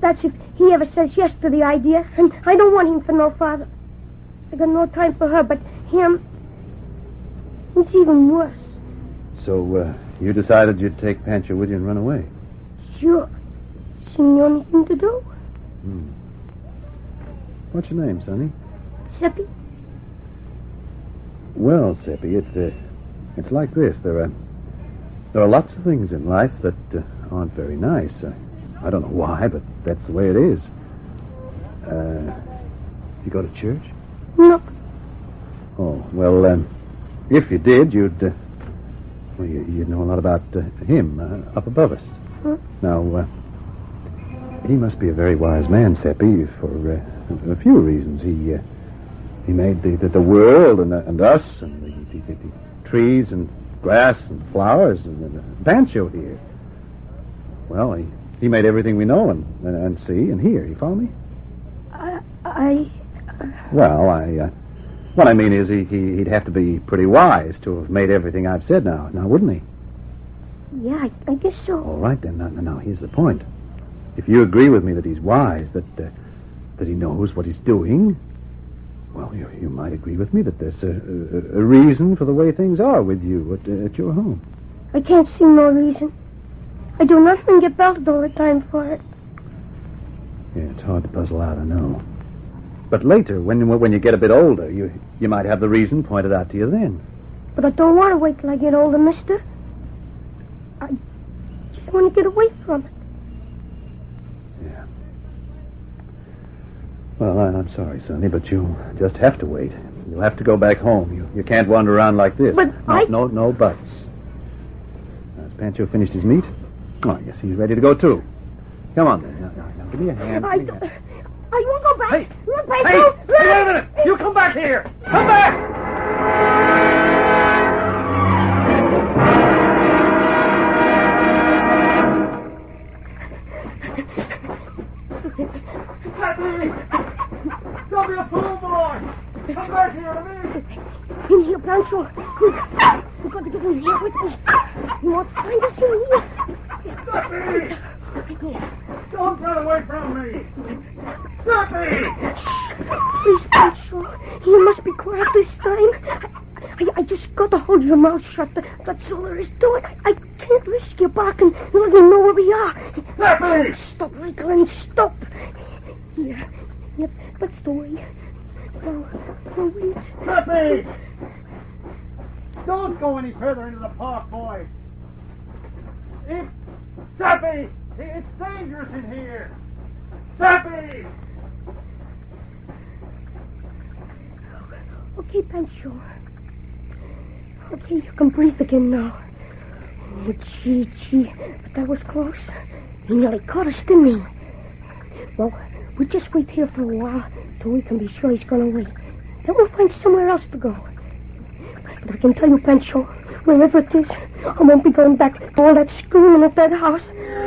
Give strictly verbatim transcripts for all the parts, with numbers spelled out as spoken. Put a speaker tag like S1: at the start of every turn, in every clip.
S1: That's if he ever says yes to the idea. And I don't want him for no father. I got no time for her, but him... It's even worse.
S2: So, uh, you decided you'd take Pancho with you and run away?
S1: Sure. Seemed the only thing to do.
S2: Hmm. What's your name, Sonny?
S1: Seppi.
S2: Well, Seppi, it's, uh, it's like this. There are... There are lots of things in life that uh, aren't very nice. Uh, I don't know why, but that's the way it is. Uh, you go to church?
S1: No.
S2: Oh, well, um, if you did, you'd, uh, well, you, you'd know a lot about uh, him uh, up above us.
S1: Huh?
S2: Now, uh, he must be a very wise man, Seppi, for uh, a few reasons. He uh, he made the, the, the world and, uh, and us and the, the, the, the trees and grass and flowers and, and uh, Pancho here. Well, he, he made everything we know and, and, and see and hear. You follow me?
S1: I... I uh...
S2: Well, I... Uh, what I mean is he, he, he'd have to be pretty wise to have made everything I've said now, now wouldn't he?
S1: Yeah, I, I guess so.
S2: All right, then. Now, now, here's the point. If you agree with me that he's wise, that uh, that he knows what he's doing, well, you, you might agree with me that there's a, a, a reason for the way things are with you at, uh, at your home.
S1: I can't see no reason. I do nothing and get belted all the time for it.
S2: Yeah, it's hard to puzzle out, I know. But later, when when you get a bit older, you you might have the reason pointed out to you then.
S1: But I don't want to wait till I get older, mister. I just want to get away from it.
S2: Yeah. Well, I, I'm sorry, Sonny, but you'll just have to wait. You'll have to go back home. You you can't wander around like this.
S1: But
S2: no,
S1: I...
S2: No, no buts. Has Pancho finished his meat? Oh, yes, he's ready to go, too. Come on, then. Now, now, now give me a hand.
S1: I
S2: Give me a
S1: don't...
S2: hand.
S1: I won't go back.
S3: Hey!
S1: Run,
S3: Hey!
S1: Pancho!
S3: Hey, wait a minute! You come back here! Come back! Don't be a fool, boy! Come back here to me!
S1: In here, Pancho. Quick. We've got to get in here with me. He wants to find us in here.
S3: Stop me! Don't run away from me! Stop me!
S1: Please, Pancho. You must be quiet this time. I, I just got to hold your mouth shut. That's all there is to it. I, I can't risk you barking and letting him know where we are.
S3: Stop me!
S1: Stop, wriggling. Stop. Here. Yep, that's the way. Now, now wait.
S3: Stop me! Don't go any further into the park, boy. It's... Sappy! It's dangerous in here! Sappy!
S1: Okay, Pancho. Okay, you can breathe again now. Oh, gee, gee. But that was close. He nearly caught us, didn't he? Well, we'll just wait here for a while till we can be sure he's gone away. Then we'll find somewhere else to go. But I can tell you, Pancho, wherever it is, I won't be going back to all that screaming at that house.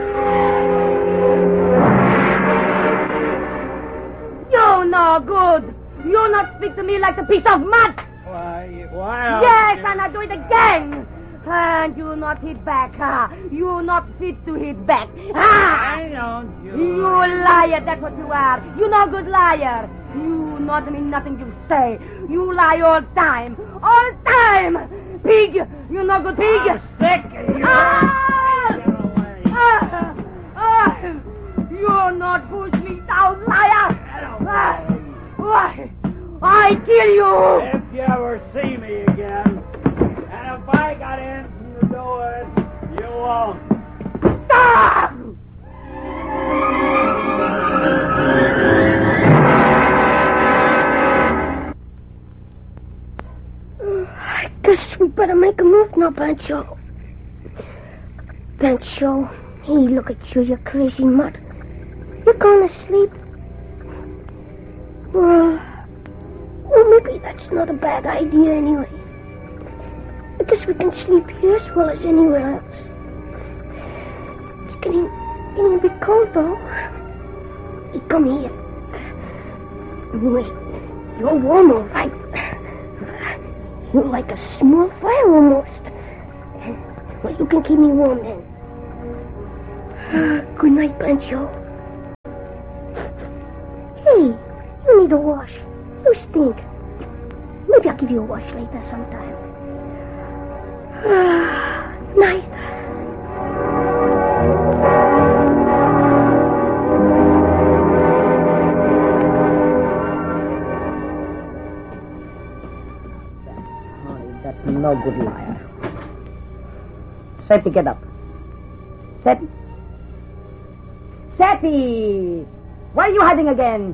S4: You're no good. You not speak to me like a piece of mud.
S3: Why, why...
S4: Yes, and I do it again. And you not hit back, huh? You not fit to hit back. Ah!
S3: I don't, you...
S4: You liar, that's what you are. You no good liar. You not mean nothing you say. You lie all time. All time. Pig. You no good pig.
S3: I'm sick of you.
S4: Ah!
S3: Get away.
S4: Ah! Ah! You not push me down, liar. Ah! Why? I kill you.
S3: If you ever see me again, and if I got anything to do with it, you won't.
S4: Stop!
S1: I guess we better make a move now, Pancho. Pancho, hey, look at you, you crazy mutt. You're going to sleep? Well, well, maybe that's not a bad idea anyway. I guess we can sleep here as well as anywhere else. It's getting, getting a bit cold, though. Hey, come here. Wait, you're warm, all right. You're like a small fire almost. Well, you can keep me warm then. Good night, Pancho. need a wash. You stink. Maybe I'll give you a wash later sometime. Night.
S4: That's no good liar. Seppi, get up. Seppi? Seppi! Why are you hiding again?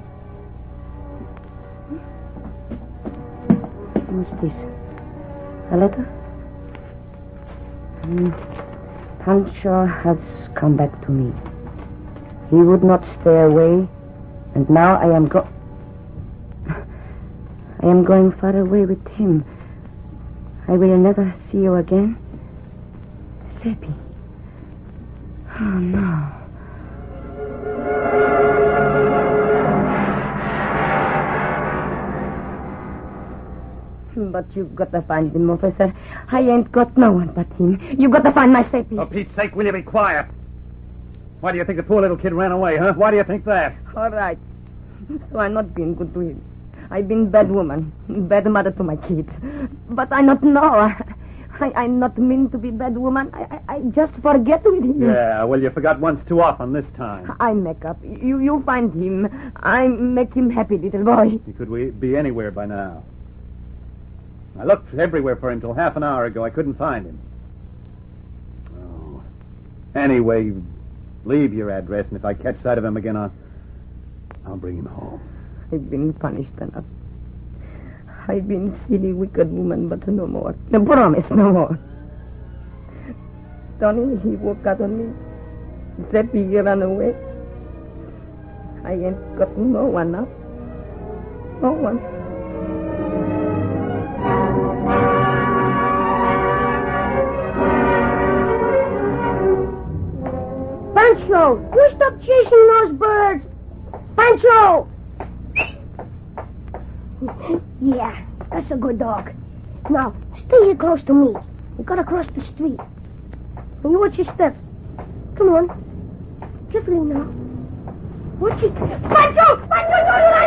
S4: What's this? A letter? Mm. Pancho has come back to me. He would not stay away, and now I am go... I am going far away with him. I will never see you again. Seppi. Oh, no. But you've got to find him, officer. I ain't got no one but him. You've got to find my Seppi.
S3: For Pete's sake, will you be quiet? Why do you think the poor little kid ran away, huh? Why do you think that?
S4: All right. So I'm not being good to him. I've been bad woman, bad mother to my kids. But I not know. I, I not mean to be bad woman. I, I, I just forget with him.
S3: Yeah, well, you forgot once too often this time.
S4: I make up. You you find him. I make him happy, little boy.
S3: He could we be anywhere by now. I looked everywhere for him till half an hour ago. I couldn't find him. Oh. Anyway, leave your address, and if I catch sight of him again, I'll, I'll bring him home.
S4: I've been punished enough. I've been silly, wicked woman, but no more. No promise, no more. Tony, he woke out on me. Seppi, he ran away. I ain't got no one now. No one.
S1: Pancho, you stop chasing those birds. Pancho! Yeah, that's a good dog. Now, stay here close to me. We gotta cross the street. And you watch your step. Come on. Carefully now. Watch it. Pancho! Pancho, don't run!